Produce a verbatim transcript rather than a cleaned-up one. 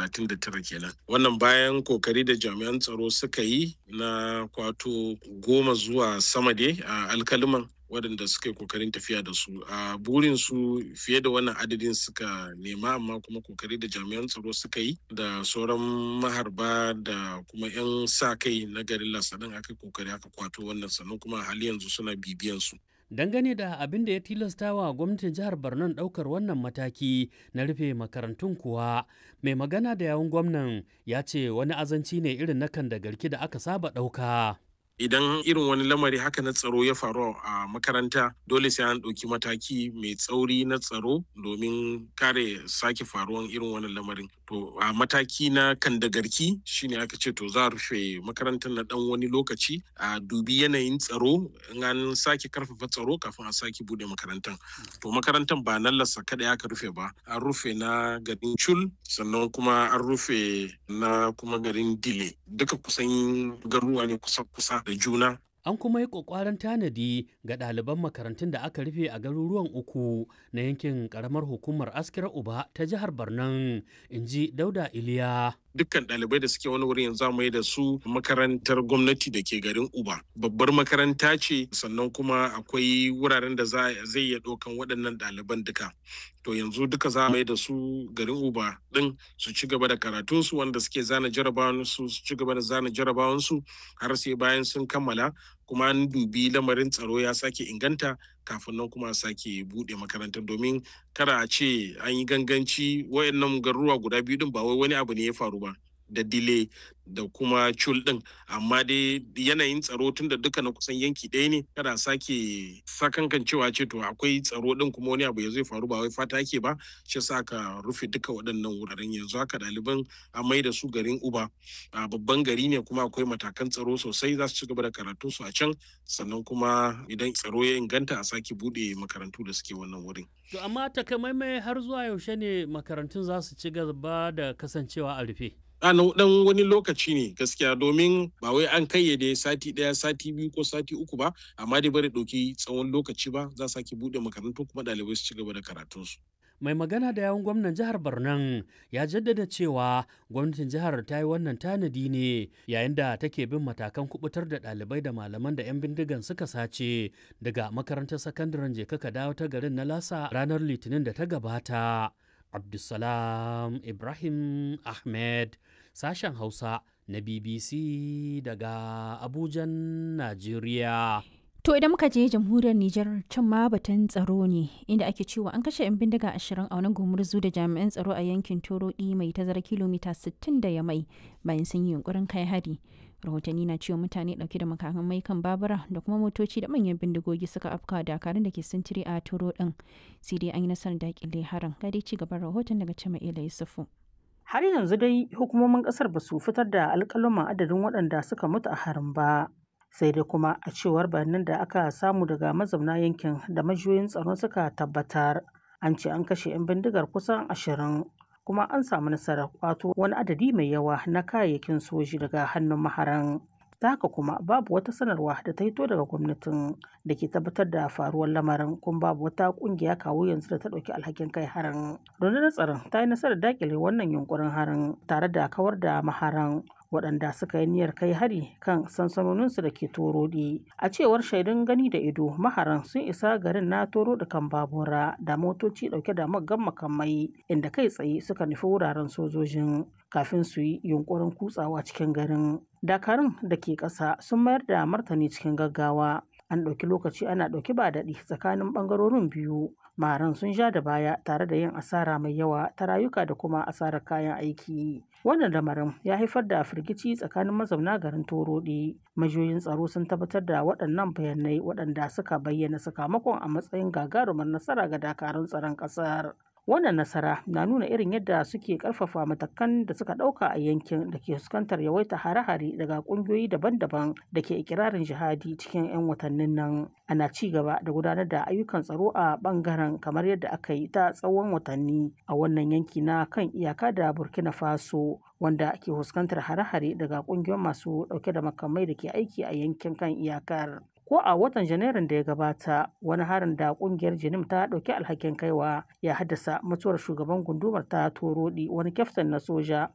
talatin da tara kenan. Wannan bayan kokari da jami'an tsaro suka yi na kwato goma zuwa sama dai a alkaliman waɗanda suka yi kokarin tafiya da su. A burin su fiye da wannan adadin suka nema, amma kuma kokari da jami'an tsaro suka yi da sauran maharba da kuma 'yan sa kai na garin Lasanin aka kokari aka kwato wannan, sannan kuma a hali yanzu suna bibiyan su. Dangane da abin da ya tilasta wa gwamnatin jihar Borno ɗaukar wannan mataki na rufe makarantun kuwa, mai magana da yawun gwamnan ya ce wani azanci ne irin na kan da garki da aka saba ɗauka. Idan irin wani lamari haka na tsaro ya faru a makaranta, dole sai an ɗauki mataki mai tsauri na tsaro domin kare sake faruwan irin wannan lamarin. To a mataki na kandagarki shine aka ce to za a rufe makarantar na ɗan wani lokaci a dubi yanayin tsaro, in an sake karfafa tsaro kafin a sake bude makarantar. To makarantar ba nan Lassa kaɗai aka rufe ba, an rufe na garin Chul, sannan kuma an rufe na kuma garin Dile. Duka kusan garuruwa ne kusa-kusa da juna. An kuma yi ƙwaƙwaran tanadi ga ɗaliban makarantun da aka rufe a garuruwan uku na yankin ƙaramar hukumar Askira Uba ta jihar Barnan, in ji Dauda Iliya. Dukkan ɗalibai da suke wani wuri yanzu mai da su makarantar gwamnati da ke garin Uba. Babbar makaranta ce, sannan kuma akwai wuraren da zai iya ɗaukan waɗannan ɗaliban duka. To yanzu duka za mai da su garin Uba ɗin su ci gaba da karatunsu, wanda suke zana jarabawansu su ci gaba da zana jarabawansu har sai bayan sun kammala, kuma an dubi lamarin tsaro ya sake inganta kafin nan kuma a sake buɗe makarantar, domin kada a ce an yi ganganci. Wayannan garuruwa guda biyu din ba wai wani abu ne ya faru ba, da Dile da kuma Chul din, amma dai yanayin tsaro tun da duka na kusan yanki ɗaya ne, kada sake sakankan cewa ce to akwai tsaro din kuma wani abu ya zai faru, ba wai fata ake ba, shi yasa aka rufe duka waɗannan wuraren. Yanzu haka ɗaliban a mai da su garin Uba, a babban gari ne kuma akwai matakan tsaro sosai, za su ci gaba da karatu su a can, sannan kuma idan tsaro ya inganta a sake buɗe makarantu da suke wannan wurin. To amma takamaimai har zuwa yaushe ne makarantun za su ci gaba da kasancewa a rufe? a dan wani lokaci ne gaskiya, domin ba wai an kayyade sati daya sati biyu ko sati uku ba, amma dai bari dauki tsawon lokaci ba, za sake bude makarantu kuma dalibai su ci gaba da karatunsu. Mai magana da yawun gwamnan jihar Barnan ya jaddada cewa gwamnatin jihar ta yi wannan tanadi ne yayin da take bin matakan kubutar da ɗalibai da malaman da 'yan bindigan suka sace daga makarantar sakandaren Jeka ka dawo ta garin na Lasa ranar Litinin da ta gabata. Abdulsalam Ibrahim Ahmed, sashen Hausa na B B C daga Abujan, Najeriya. To idan muka je jamhuriyar Nijar, can ma batun tsaro ne, inda ake cewa an kashe 'yan bindiga ashirin a wani gumurzu da jami'an tsaro a yankin Torodi mai tazara kilomita sittin da Yamai bayan sun yi yunkurin kai hari. Rahotanni na cewa mutane dauke da makamai kan babura da kuma motoci da manyan bindigogi suka afka dakarun da ke sintiri a Toro din. Sai dai an yi nasarar dakile harin. Ga dai ci gaban rahoton daga Jama'ila Yusufu. Har yanzu dai hukumomin kasar ba su fitar da alƙaluman adadin waɗanda suka mutu a harin ba. Sai dai kuma a cewar bayanan da aka samu daga mazauna yankin da majiyoyin tsaro suka tabbatar, an ce an kashe 'yan bindigar kusan ashirin, kuma an samu nasarar kwato wani adadi mai yawa na kayayyakin soji daga hannun maharan. Ta haka kuma babu wata sanarwa da ta hito daga gwamnatin da ke tabbatar da faruwar lamarin, kuma babu wata kungiya kawo yanzu da ta ɗauki alhakin kai harin. Rundunar tsaron ta yi nasarar dakile wannan yunkurin harin tare da kawar da maharan waɗanda suka yi niyyar kai hari kan sansanoninsu da ke Torodi. A cewar shaidun gani da ido, maharan sun isa garin na Toro da kan babura da motoci ɗauke da maggan makamai, inda kai tsaye suka nufi wuraren sojojin kafin su yi yunkurin kutsawa cikin garin. Dakarun da ke ƙasa sun mayar da martani cikin gaggawa. An ɗauki lokaci ana ɗauki ba daɗi tsakanin ɓangarorin biyu. Maharan sun ja da baya tare da yin asara mai yawa ta rayuka da kuma asarar kayan aiki. Wannan lamarin ya haifar da firgici tsakanin mazauna garin Torodi. Majiyoyin tsaro sun tabbatar da waɗannan bayanai, waɗanda suka bayyana sakamakon a matsayin gagarumar nasara ga dakarun tsaron ƙasar. Wannan nasara na nuna irin yadda suke ƙarfafa matakan da suka ɗauka a yankin da ke fuskantar yawaita hare-hare daga ƙungiyoyi daban-daban da ke ikirarin jihadi cikin 'yan watannin nan. Ana ci gaba da gudanar da ayyukan tsaro a ɓangaren kamar yadda aka yi ta tsawon watanni a wannan yanki na kan iyaka da Burkina Faso, wanda ke fuskantar hare-hare daga ƙungiyoyin masu ɗauke da makamai da ke aiki a yankin kan iyakar. Ko a watan Janairun da ya gabata, wani harin da kungiyar Jinim ta ɗauki alhakin kaiwa ya haddasa mutuwar shugaban gundumar ta Torodi, wani kyaftin na soja